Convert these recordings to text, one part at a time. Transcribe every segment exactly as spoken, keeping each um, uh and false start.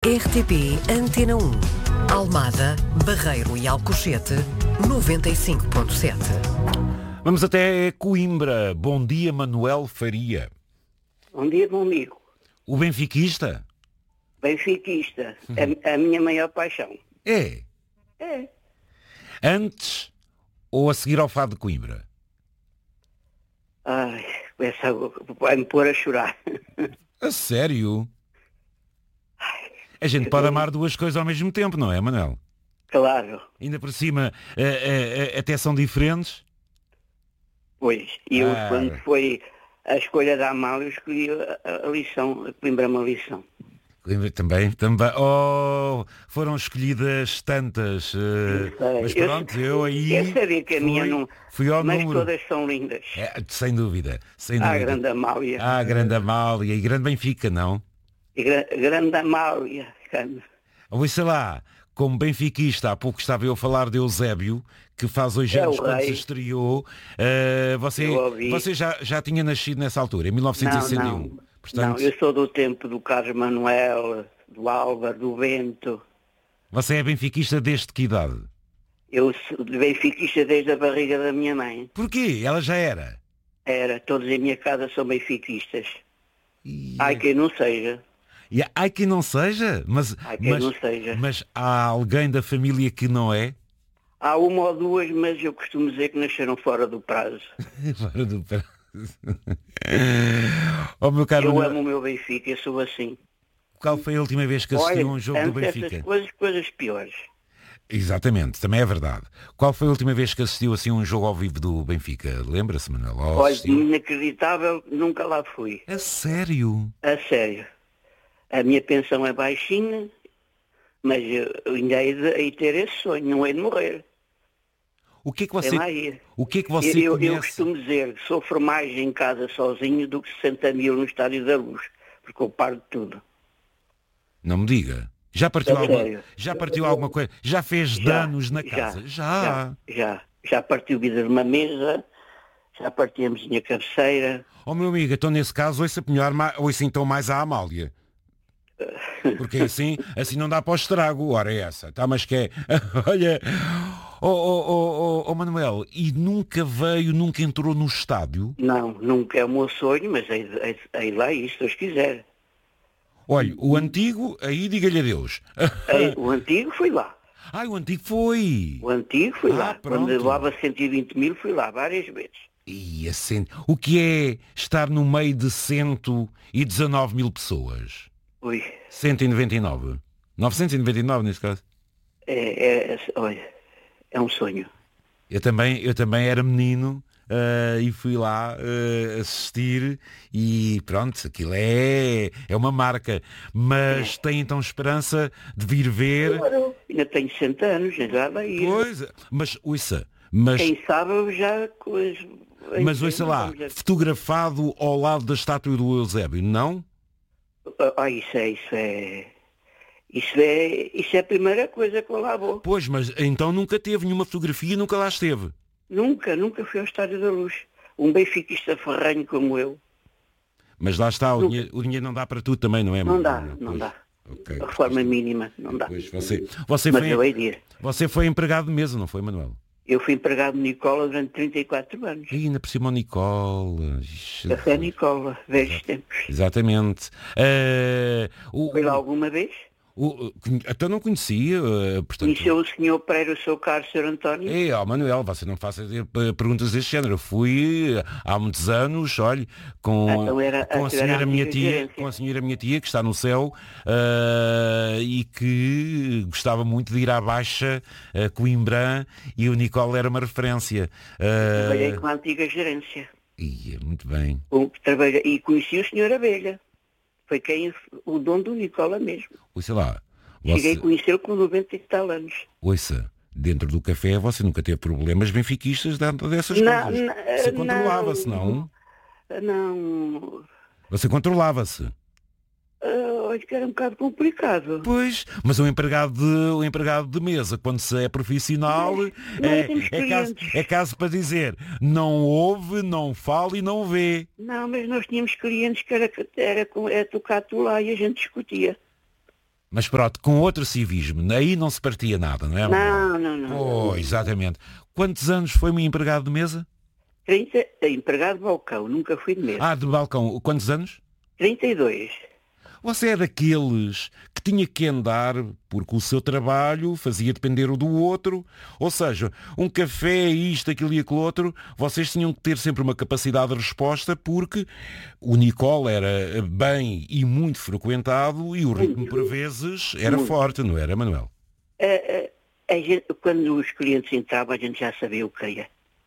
R T P Antena um. Almada, Barreiro e Alcochete, noventa e cinco ponto sete. Vamos até Coimbra. Bom dia, Manuel Faria. Bom dia, meu amigo. O benfiquista? Benfiquista. É a minha maior paixão. É? É. Antes ou a seguir ao Fado de Coimbra? Ai, essa vai-me pôr a chorar. A sério? A gente pode amar duas coisas ao mesmo tempo, não é, Manuel? Claro. Ainda por cima, a, a, a, até são diferentes? Pois. E eu, Ah. quando foi a escolha da Amália, eu escolhi a, a lição, a Coimbra-me a lição. Coimbra também, também. Oh, foram escolhidas tantas. Uh, mas pronto, eu, eu aí... Eu sabia que a minha não... Fui ao mas número. todas são lindas. É, sem dúvida, sem Ah, dúvida. a grande Amália. Ah, a grande Amália e grande Benfica, não? E gra grande Amália. Ou sei lá, como benfiquista, há pouco estava eu a falar de Eusébio, que faz hoje É anos o quando rei. se estreou. Uh, você Eu ouvi. você já, já tinha nascido nessa altura, em mil novecentos e sessenta e um. Não, não. Portanto, Não, eu sou do tempo do Carlos Manuel, do Álvaro, do Bento. você é benfiquista desde que idade? Eu sou benfiquista desde a barriga da minha mãe. Porquê? Ela já era? Era, todos em minha casa são benfiquistas. E... Ai, quem não seja. E ai que não seja, mas, Ai, quem mas, não seja. mas há alguém da família que não é? Há uma ou duas, mas eu costumo dizer que nasceram fora do prazo. Fora do prazo. Oh, meu caro, Eu amo o meu Benfica, eu sou assim. qual foi a última vez que assistiu a um jogo do antes Benfica? dessas coisas, coisas piores. Exatamente, também é verdade. Qual foi a última vez que assistiu assim a um jogo ao vivo do Benfica? Lembra-se, Manuel? Ou Olha, assistiu? inacreditável, nunca lá fui. A sério? A sério. A minha pensão é baixinha, mas eu ainda hei de, hei de ter esse sonho, não hei de morrer. O que é que Sei você, lá ir. o que é que você eu, eu, conhece? eu costumo dizer que sofro mais em casa sozinho do que sessenta mil no Estádio da Luz, porque eu paro de tudo. Não me diga. Já partiu, É alguma, sério. já partiu alguma coisa? Já fez Já, danos na casa? Já. Já, já. Já partiu vida de uma mesa, já partiu a mesinha cabeceira. Oh, meu amigo, então nesse caso ouça melhor, ma- ouça então mais a Amália. Porque assim, assim não dá para o estrago. Ora é essa, tá, mas que é... Olha, oh, oh, oh, oh, oh, Manuel, e nunca veio, nunca entrou no estádio? Não, nunca é o meu sonho, mas hei, hei, hei lá isso, se Deus quiser. Olha, o antigo, aí diga-lhe adeus. Hei, o antigo fui lá. Ai, o antigo foi. O antigo fui Ah, lá. pronto. Quando levava cento e vinte mil, fui lá várias vezes. E assim, o que é estar no meio de cento e dezanove mil pessoas? Ui, cento e noventa e nove. novecentos e noventa e nove neste caso. é, é, é, olha, é um sonho. Eu também, eu também era menino uh, e fui lá uh, assistir e pronto, aquilo é, é uma marca. Mas É. tem então esperança de vir ver. Claro, ainda tenho sessenta anos, já vai ir. Pois, mas ouça, mas, Quem sabe eu já... Coisa, mas ouça lá, fotografado ao lado da estátua do Eusébio, não? Ah, isso é, isso é... Isso é, isso é a primeira coisa que eu lá vou. Pois, mas então nunca teve nenhuma fotografia, nunca lá esteve. Nunca, nunca fui ao Estádio da Luz. Um benfiquista ferranho como eu. Mas lá está, o Nunca. dinheiro, o dinheiro não dá para tudo também, não é? Não dá, Pois, não dá. ok. A reforma mínima, não dá. Pois, você, você, Mas eu foi, hei de ir. você foi empregado de mesa, não foi, Manuel? Eu fui empregado de Nicola durante trinta e quatro anos. E ainda por cima o Nicola. Ixi, Café Nicola, velhos tempos. exatamente. Eh, o, Foi lá alguma vez? o, até não conhecia, eh, portanto... Conheceu o senhor Pereira, o seu caro senhor António? É, ó, Manuel, você não faça eh, perguntas deste género. Eu fui eh, há muitos anos, olhe, com, Então era- com, a então era senhora a minha antiga tia, gerência. com a senhora minha tia, que está no céu, eh, e que gostava muito de ir à Baixa, uh, Coimbra, e o Nicola era uma referência. Eh, Trabalhei com a antiga gerência. ia, muito bem. Com- trabalhei- E conheci o senhor Abelha. Foi quem, o dono do Nicola mesmo. Ouça lá, Cheguei a você, conhecê-lo com noventa e tal anos. ouça, dentro do café você nunca teve problemas benfiquistas dentro dessas Não, coisas. não, Você controlava-se, não. não? Não, Você controlava-se. ah, acho que era um bocado complicado. Pois, mas o empregado de, o empregado de mesa, quando se é profissional, Não é, temos é, caso, clientes. é caso para dizer, não ouve, não fala e não vê. Não, mas nós tínhamos clientes que era, era, com- era tocar tu lá e a gente discutia. Mas pronto, com outro civismo, aí não se partia nada, não é? Não, não, não. Oh, exatamente. Quantos anos foi um empregado de mesa? trinta, empregado de balcão, nunca fui de mesa. Ah, de balcão. Quantos anos? trinta e dois. Você é daqueles que tinha que andar porque o seu trabalho fazia depender o do outro? Ou seja, um café, isto, aquilo e aquilo outro, vocês tinham que ter sempre uma capacidade de resposta porque o Nicole era bem e muito frequentado e o ritmo por vezes era Muito. forte, não era, Manuel? A, a, a gente, quando os clientes entravam, a gente já sabia o que queria.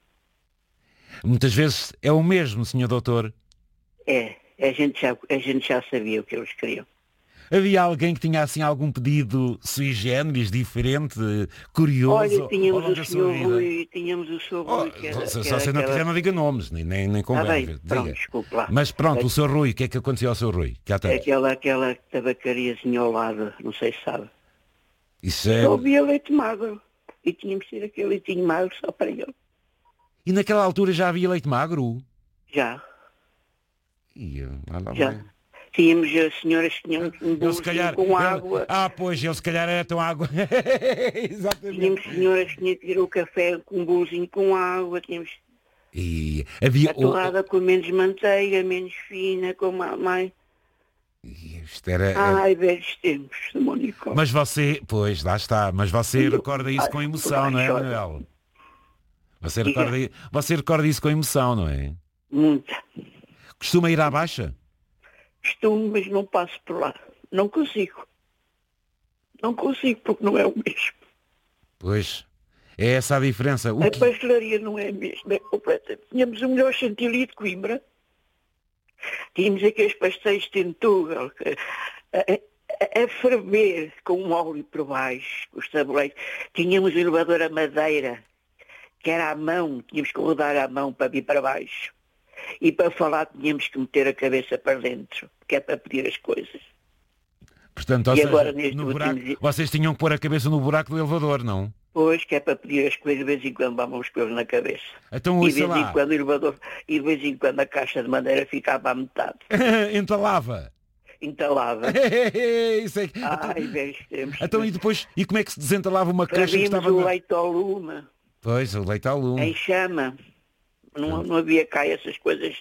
Muitas vezes é o mesmo, senhor doutor. É, a gente, já, a gente já sabia o que eles queriam. Havia alguém que tinha assim algum pedido sui generis, diferente, curioso? Olha, tínhamos ao longo da o sua senhor vida? Rui, tínhamos o senhor Oh, Rui, que era, se que se era você não aquela... quiser, não diga nomes, nem, nem, nem Está convém. bem, Diga. pronto, desculpe lá. Mas pronto, É- o seu Rui, o que é que aconteceu ao seu Rui? Cá está. Aquela, aquela tabacariazinha ao lado, não sei se sabe. Isso é... Só havia leite magro. E tínhamos de ter aquele leitinho magro só para ele. E naquela altura já havia leite magro? Já, Ia, lá lá já. vai. Tínhamos as senhoras que tinham um Eu se bolsinho calhar... com eu- água. Ah, pois, ele se calhar era tão água. Exatamente. Tínhamos senhoras que tinham que ter o café com um bolsinho com água. Tínhamos E havia... a torrada com menos manteiga, menos fina, com ma- mais... Isto era... era- Ai, velhos tempos, de Monicó. Mas você... Pois, lá está. Mas você recorda isso com emoção, não é, Chora. Manuel? Você Diga. recorda, você recorda isso com emoção, não é? Muita. Costuma ir à baixa? Costumo, mas não passo por lá. Não consigo. Não consigo, porque não é o mesmo. Pois. É essa a diferença. O A que... pastelaria não é a mesma, é completa. Tínhamos o melhor chantilly de Coimbra. Tínhamos aqueles pastéis de Tentugal, que- a, a, a ferver com um óleo por baixo, com os tabuleiros. Tínhamos o elevador a madeira, que era à mão, tínhamos que rodar à mão para vir para baixo. E para falar tínhamos que meter a cabeça para dentro, que é para pedir as coisas. Portanto, ou E seja, agora, neste no último buraco, dia- vocês tinham que pôr a cabeça no buraco do elevador, não? Pois, que é para pedir as coisas, de vez em quando vamos com eles na cabeça. Então, E de ouça vez em lá. quando o elevador, e de vez em quando a caixa de madeira ficava à metade, Entalava. entalava. Isso é que... Ai, velhos tempos. Então, e depois, e como é que se desentalava uma caixa que Fazíamos estava... o na- leite ao lume, Pois, o leite ao lume. em chama. Não, não havia cá essas coisas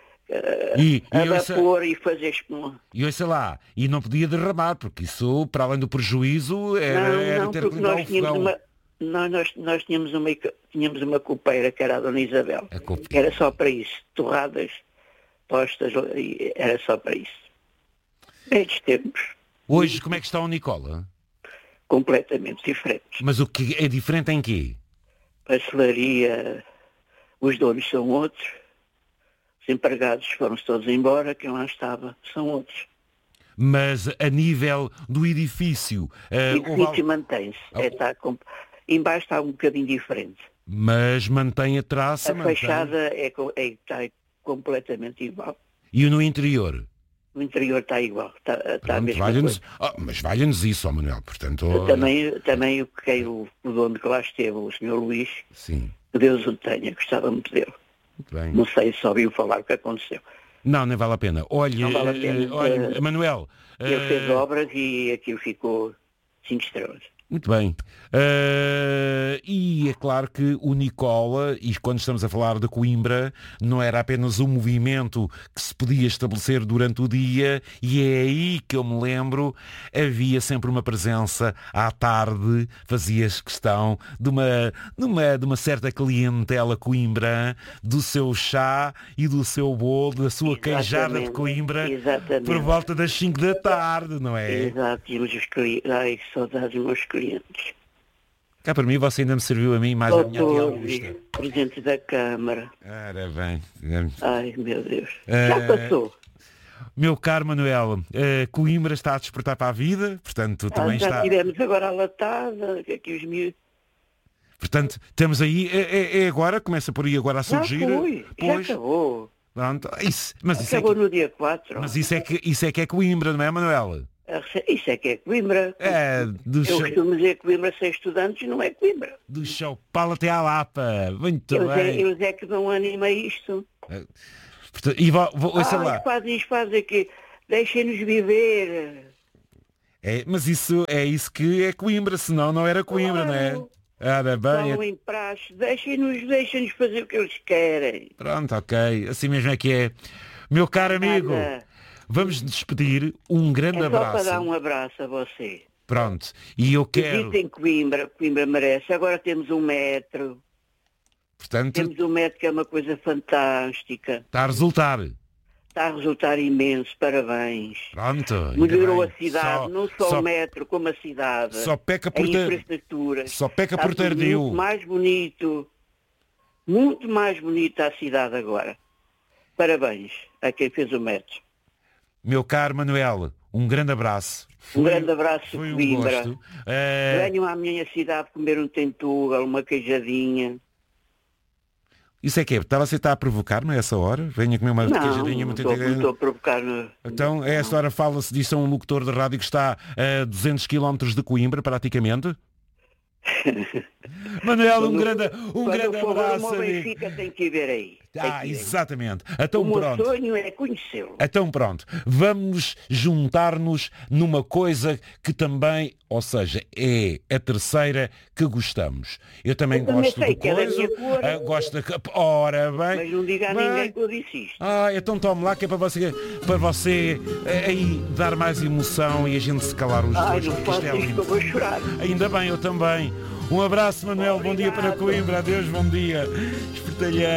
E, a e, ouça, vapor e fazer espuma. e ouça lá, e não podia derramar, porque isso, para além do prejuízo, era, Não, era não, ter que porque ligar nós o tínhamos fogão. uma... Nós, nós, nós tínhamos, uma, tínhamos uma copeira que era a Dona Isabel. A copeira. Que era só para isso. Torradas, tostas, e era só para isso. Velhos tempos. Hoje, como é que está o Nicola? Completamente diferentes. Mas o que é diferente em quê? Pastelaria, os donos são outros. Os empregados foram-se todos embora. Quem lá estava são outros. Mas a nível do edifício... eh, E houve o al- sítio mantém-se. Ah, É, está com... Embaixo está um bocadinho diferente. Mas mantém a traça, A mantém. fachada é, co- é, está completamente igual. E no interior? O interior está igual. Está, está a Pronto, mesma valha-nos- coisa. Ah, mas valha-nos isso, ó Manuel, portanto... ó, Também, também o que o, o dono que lá esteve, o senhor Luís, Sim, que Deus o tenha, gostava muito dele. muito bem. Não sei se ouviu falar o que aconteceu. Não, nem vale a pena. Olha, Não vale a pena. eh, olha, Eh, Manuel... Ele eh, fez obras e aquilo ficou cinco estrelas. Muito bem. Eh, e é claro que o Nicola, e quando estamos a falar de Coimbra, não era apenas um movimento que se podia estabelecer durante o dia, e é aí que eu me lembro, havia sempre uma presença à tarde, fazias questão de uma, de uma, de uma certa clientela Coimbra, do seu chá e do seu bolo, da sua queijada de Exatamente, Coimbra, exatamente. por volta das cinco da tarde, não é? Exato, tínhamos os clientes. Ai, que saudades dos meus clientes. Cá para mim você ainda me serviu a mim mais a minha tia Doutor, Augusta. presidente da Câmara. Ora bem. Ai, meu Deus. Eh, Já passou. Meu caro Manuel, eh, Coimbra está a despertar para a vida, portanto Ah, também já está. tivemos agora a latada, que aqui os miúdos. Portanto, temos aí, é, é- é agora, começa por aí agora a Já surgir. foi, já Pois, acabou. pronto. Isso, mas, isso é Acabou que, no dia quatro. mas isso é que isso é que é Coimbra, não é, Manuel? A rece- Isso é que é Coimbra. É, do Eu chão, costumo dizer que Coimbra sem estudantes não é Coimbra. do chão Paulo até à Lapa. Muito Eles é, bem. eles é que dão ânimo a isto. Portanto, e vou, vou, ouça Ah, lá. fazem isto, fazem aqui. Deixem-nos viver. É, mas isso é isso que é Coimbra, senão não era Coimbra, Claro. não é? Ora bem, Falam em praxe, deixem-nos, deixem-nos fazer o que eles querem. pronto, ok, assim mesmo é que é. Meu caro amigo, Nada. vamos despedir, um grande É só para abraço. dar um abraço a você. Pronto, e eu quero, Visita em Coimbra, Coimbra merece. Agora temos um metro. portanto, Temos um metro que é uma coisa fantástica. está a resultar. Está a resultar imenso, parabéns. Pronto, ainda Melhorou bem. a cidade, Só- não só, só- o metro, como a cidade. Só peca a por ter, infraestruturas. só peca Está por tudo tardio. muito mais bonito. Muito mais bonita a cidade agora. Parabéns a quem fez o metro. Meu caro Manuel, um grande abraço. Um Foi- grande abraço, Foi um Coimbra. gosto. Eh, Venham à minha cidade comer um tentugal, uma queijadinha. isso é que é? Estava você está a provocar, não é essa hora? Venha comer uma Não, queijadinha não muito estou, não estou a provocar. no- Então, a esta hora fala-se disso a um locutor de rádio que está a duzentos quilómetros de Coimbra, praticamente. Manuel, um Quando- grande, um Quando grande for abraço. ao amigo. Benfica tem que ir ver aí. Tem Ah, que ir ver. exatamente. O Então meu pronto. sonho é conhecê-lo. Então pronto, vamos juntar-nos numa coisa que também, ou seja, é a terceira que gostamos. Eu também Eu também gosto sei do que é da coisa, minha cor. ah, gosto da... Ora bem, Mas não diga a bem. ninguém que eu disse isto. Ah, então tome lá que é para você, para você eh, aí dar mais emoção e a gente se calar os Ai, dois, não porque faço isto é isto que lindo. eu vou chorar. Ainda bem, eu também. Um abraço, Manuel, bom dia para Obrigado. Coimbra, adeus, bom dia. Espertalhão.